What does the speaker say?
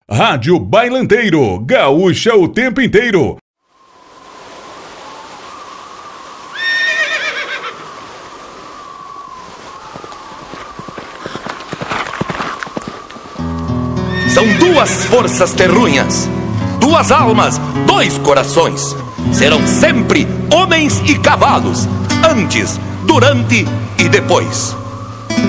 Rádio Bailanteiro, gaúcha o tempo inteiro. São duas forças terrunhas, duas almas, dois corações. Serão sempre homens e cavalos, antes, durante e depois.